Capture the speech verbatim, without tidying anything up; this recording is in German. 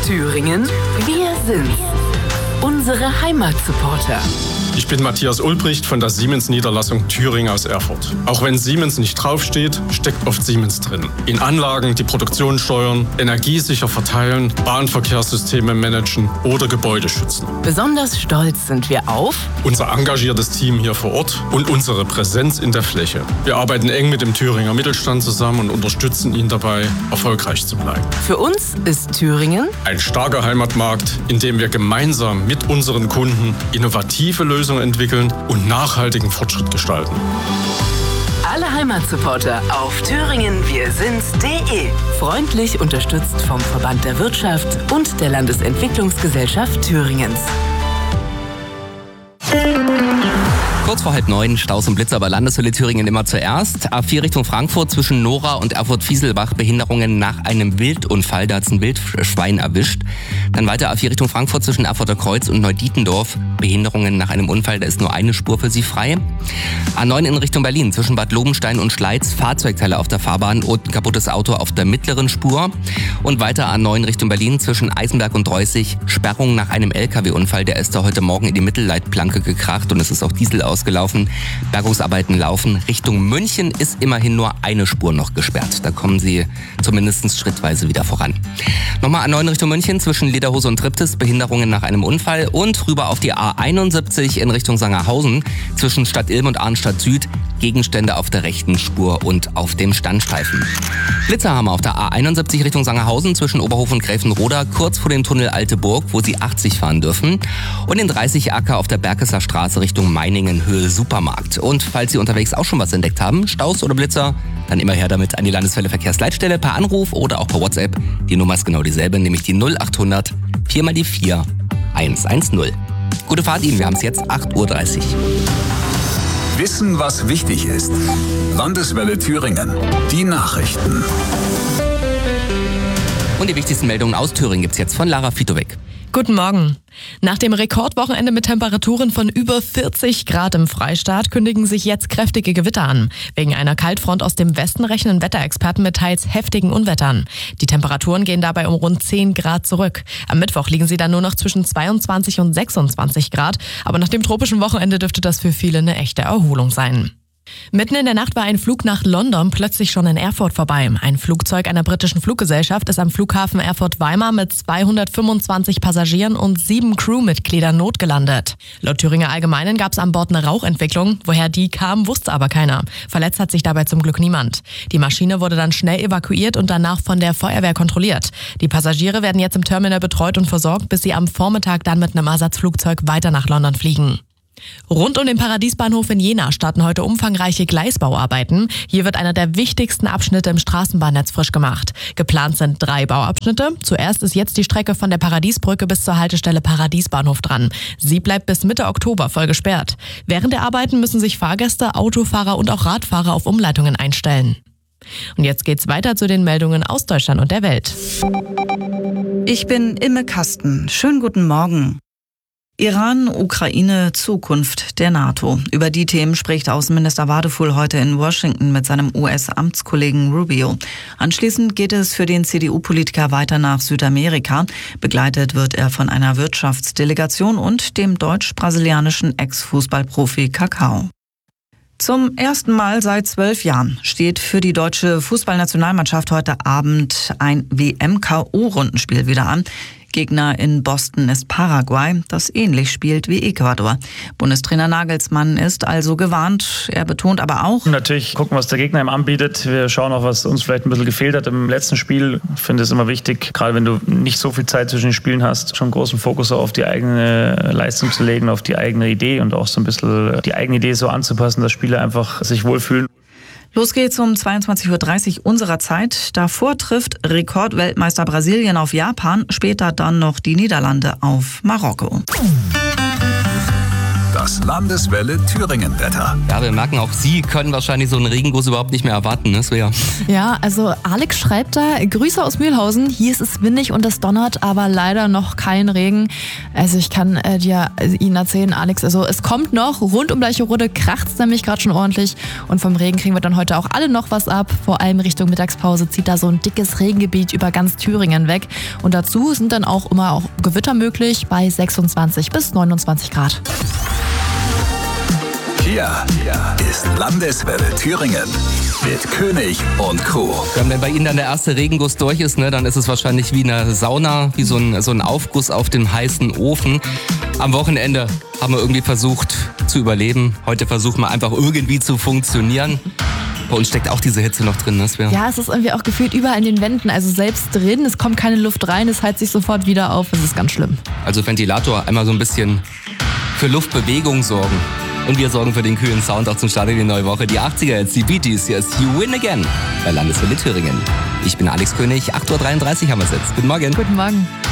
Thüringen, wir sind's. Unsere Heimatsupporter. Ich bin Matthias Ulbricht von der Siemens-Niederlassung Thüringen aus Erfurt. Auch wenn Siemens nicht draufsteht, steckt oft Siemens drin. In Anlagen, die Produktion steuern, energiesicher verteilen, Bahnverkehrssysteme managen oder Gebäude schützen. Besonders stolz sind wir auf unser engagiertes Team hier vor Ort und unsere Präsenz in der Fläche. Wir arbeiten eng mit dem Thüringer Mittelstand zusammen und unterstützen ihn dabei, erfolgreich zu bleiben. Für uns ist Thüringen ein starker Heimatmarkt, in dem wir gemeinsam mit unseren Kunden innovative Lösungen entwickeln und nachhaltigen Fortschritt gestalten. Alle Heimatsupporter auf thüringen wir sind's punkt de. Freundlich unterstützt vom Verband der Wirtschaft und der Landesentwicklungsgesellschaft Thüringens. Kurz vor halb neun, Staus und Blitzer bei Landeshölle Thüringen immer zuerst. A vier Richtung Frankfurt zwischen Nora und Erfurt-Fieselbach, Behinderungen nach einem Wildunfall, da hat es ein Wildschwein erwischt. Dann weiter A vier Richtung Frankfurt zwischen Erfurter Kreuz und Neudietendorf, Behinderungen nach einem Unfall, da ist nur eine Spur für Sie frei. A neun in Richtung Berlin zwischen Bad Lobenstein und Schleiz, Fahrzeugteile auf der Fahrbahn und ein kaputtes Auto auf der mittleren Spur. Und weiter A neun Richtung Berlin zwischen Eisenberg und Dreußig, Sperrung nach einem L K W-Unfall, der ist da heute Morgen in die Mittelleitplanke gekracht und es ist auch Diesel ausgelaufen. Bergungsarbeiten laufen. Richtung München ist immerhin nur eine Spur noch gesperrt. Da kommen Sie zumindest schrittweise wieder voran. Nochmal A neun Richtung München zwischen Lederhose und Triptis, Behinderungen nach einem Unfall und rüber auf die A einundsiebzig in Richtung Sangerhausen zwischen Stadt Ilm und Arnstadt Süd, Gegenstände auf der rechten Spur und auf dem Standstreifen. Blitzer haben wir auf der A einundsiebzig Richtung Sangerhausen zwischen Oberhof und Gräfenroda, kurz vor dem Tunnel Alte Burg, wo Sie achtzig fahren dürfen. Und in dreißig Acker auf der Berkesser Straße Richtung Meiningen, Höhe Supermarkt. Und falls Sie unterwegs auch schon was entdeckt haben, Staus oder Blitzer, dann immer her damit an die Landeswelle Verkehrsleitstelle per Anruf oder auch per WhatsApp. Die Nummer ist genau dieselbe, nämlich die null achthundert vier mal die vier hundertzehn. Gute Fahrt Ihnen, wir haben es jetzt acht Uhr dreißig. Wissen, was wichtig ist. Landeswelle Thüringen. Die Nachrichten. Und die wichtigsten Meldungen aus Thüringen gibt's jetzt von Lara Fitowek. Guten Morgen. Nach dem Rekordwochenende mit Temperaturen von über vierzig Grad im Freistaat kündigen sich jetzt kräftige Gewitter an. Wegen einer Kaltfront aus dem Westen rechnen Wetterexperten mit teils heftigen Unwettern. Die Temperaturen gehen dabei um rund zehn Grad zurück. Am Mittwoch liegen sie dann nur noch zwischen zweiundzwanzig und sechsundzwanzig Grad. Aber nach dem tropischen Wochenende dürfte das für viele eine echte Erholung sein. Mitten in der Nacht war ein Flug nach London plötzlich schon in Erfurt vorbei. Ein Flugzeug einer britischen Fluggesellschaft ist am Flughafen Erfurt-Weimar mit zweihundertfünfundzwanzig Passagieren und sieben Crewmitgliedern notgelandet. Laut Thüringer Allgemeinen gab es an Bord eine Rauchentwicklung. Woher die kam, wusste aber keiner. Verletzt hat sich dabei zum Glück niemand. Die Maschine wurde dann schnell evakuiert und danach von der Feuerwehr kontrolliert. Die Passagiere werden jetzt im Terminal betreut und versorgt, bis sie am Vormittag dann mit einem Ersatzflugzeug weiter nach London fliegen. Rund um den Paradiesbahnhof in Jena starten heute umfangreiche Gleisbauarbeiten. Hier wird einer der wichtigsten Abschnitte im Straßenbahnnetz frisch gemacht. Geplant sind drei Bauabschnitte. Zuerst ist jetzt die Strecke von der Paradiesbrücke bis zur Haltestelle Paradiesbahnhof dran. Sie bleibt bis Mitte Oktober voll gesperrt. Während der Arbeiten müssen sich Fahrgäste, Autofahrer und auch Radfahrer auf Umleitungen einstellen. Und jetzt geht's weiter zu den Meldungen aus Deutschland und der Welt. Ich bin Imme Kasten. Schönen guten Morgen. Iran, Ukraine, Zukunft der NATO. Über die Themen spricht Außenminister Wadefuhl heute in Washington mit seinem U S-Amtskollegen Rubio. Anschließend geht es für den C D U-Politiker weiter nach Südamerika. Begleitet wird er von einer Wirtschaftsdelegation und dem deutsch-brasilianischen Ex-Fußballprofi Kakao. Zum ersten Mal seit zwölf Jahren steht für die deutsche Fußballnationalmannschaft heute Abend ein W M-K O-Rundenspiel wieder an. Gegner in Boston ist Paraguay, das ähnlich spielt wie Ecuador. Bundestrainer Nagelsmann ist also gewarnt. Er betont aber auch: Natürlich gucken, was der Gegner ihm anbietet. Wir schauen auch, was uns vielleicht ein bisschen gefehlt hat im letzten Spiel. Ich finde es immer wichtig, gerade wenn du nicht so viel Zeit zwischen den Spielen hast, schon großen Fokus auf die eigene Leistung zu legen, auf die eigene Idee und auch so ein bisschen die eigene Idee so anzupassen, dass Spieler einfach sich wohlfühlen. Los geht's um zweiundzwanzig Uhr dreißig unserer Zeit. Davor trifft Rekordweltmeister Brasilien auf Japan, später dann noch die Niederlande auf Marokko. Das Landeswelle Thüringen-Wetter. Ja, wir merken, auch Sie können wahrscheinlich so einen Regenguss überhaupt nicht mehr erwarten, ne, Svea? Ja, also Alex schreibt da, Grüße aus Mühlhausen, hier ist es windig und es donnert, aber leider noch kein Regen. Also ich kann äh, dir äh, Ihnen erzählen, Alex, also es kommt noch, rund um Bleicherode kracht es nämlich gerade schon ordentlich und vom Regen kriegen wir dann heute auch alle noch was ab. Vor allem Richtung Mittagspause zieht da so ein dickes Regengebiet über ganz Thüringen weg und dazu sind dann auch immer auch Gewitter möglich bei sechsundzwanzig bis neunundzwanzig Grad. Hier ist Landeswelle Thüringen mit König und Crew. Wenn bei Ihnen dann der erste Regenguss durch ist, ne, dann ist es wahrscheinlich wie eine Sauna, wie so ein, so ein Aufguss auf dem heißen Ofen. Am Wochenende haben wir irgendwie versucht zu überleben. Heute versuchen wir einfach irgendwie zu funktionieren. Bei uns steckt auch diese Hitze noch drin, ne? Ja, es ist irgendwie auch gefühlt überall in den Wänden, also selbst drin, es kommt keine Luft rein, es heizt sich sofort wieder auf, es ist ganz schlimm. Also Ventilator einmal so ein bisschen für Luftbewegung sorgen. Und wir sorgen für den kühlen Sound auch zum Start in die neue Woche. Die achtziger jetzt, die Bee Gees, hier ist You Win Again bei Landeswelle Thüringen. Ich bin Alex König, acht Uhr dreiunddreißig haben wir es jetzt. Guten Morgen. Guten Morgen.